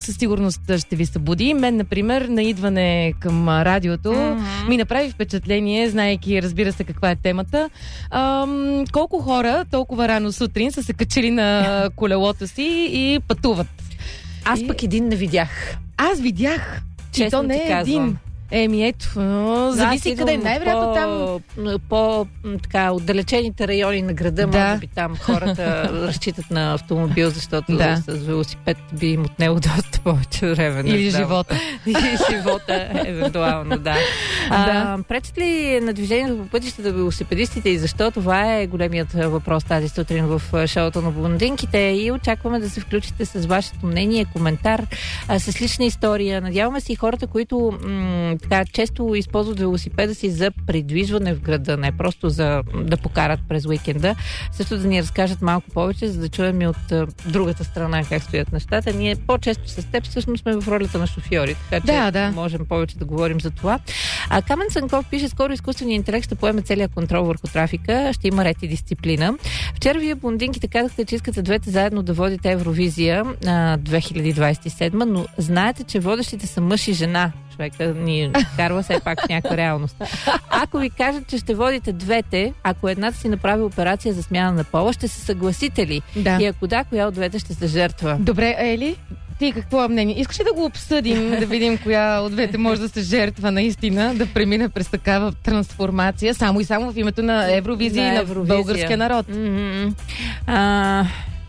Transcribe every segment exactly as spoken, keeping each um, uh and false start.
със сигурност ще ви събуди. Мен, например, на идване към радиото mm-hmm. ми направи впечатление, знаейки, разбира се, каква е темата. Ам, колко хора толкова рано сутрин са се качили на колелото си и пътуват. Аз и... пък един не видях. Аз видях. Честно и то не е един. Еми ето, зависи къде. Най-вероятно по, там... По така, отдалечените райони на града, да. може би там хората разчитат на автомобил, защото да. с велосипед би им отнело доста повече време. Или живота. Или живота, евентуално, да. А, да. Пречат ли на движението по пътищата велосипедистите и защо? Това е големият въпрос тази сутрин в шоуто на блондинките и очакваме да се включите с вашето мнение, коментар, а, с лична история. Надяваме се и хората, които м- така често използват велосипеда си за придвижване в града, не просто за да покарат през уикенда, също да ни разкажат малко повече, за да чуем и от а, другата страна как стоят нещата. Ние по-често с теб всъщност сме в ролята на шофьори, така че да, да. можем повече да говорим за това. А Камен Цанков пише: скоро изкуственият интелект ще поеме целият контрол върху трафика, ще има ред и дисциплина. Вчера вие, блондинките, казахте, че искате двете заедно да водите Евровизия а, две хиляди двадесет и седма, но знаете, че водещите са мъж и жена. Човека ни карва все пак в някаква реалност. Ако ви кажат, че ще водите двете, ако едната си направи операция за смяна на пола, ще се съгласите ли? Да. И ако да, коя от двете ще се жертва? Добре, Ели, ти какво е мнение? Искаш ли да го обсъдим, да видим коя от двете може да се жертва наистина, да премине през такава трансформация, само и само в името на Евровизия и на Евровизия. българския народ? Mm-hmm. А...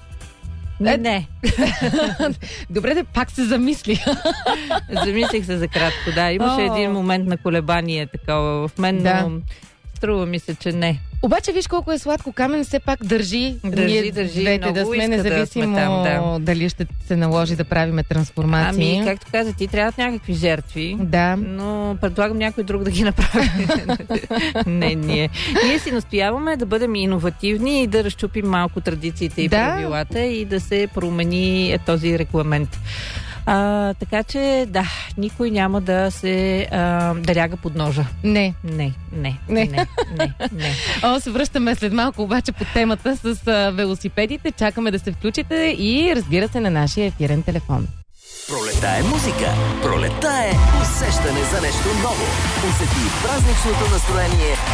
Не, не. Добре, да пак се замисли. Замислих се за кратко, да. Имаше О. един момент на колебание такова в мен, да. но струва ми се, че не. Обаче виж колко е сладко. Камен все пак държи, държи, ние държи двете да сме, независимо да там, да. дали ще се наложи да правиме трансформации. Ами, както каза, ти трябват някакви жертви, да. но предлагам някой друг да ги направи. Не, ние. Ние си настояваме да бъдем иновативни и да разчупим малко традициите и да. правилата и да се промени този регламент. А, така че, да, никой няма да се а, да ляга под ножа. Не. Не, не, не, не, не, не. О, се връщаме след малко обаче по темата с а, велосипедите. Чакаме да се включите и разбира се на нашия ефирен телефон. Пролета е музика. Пролета е усещане за нещо ново. Усети празничното настроение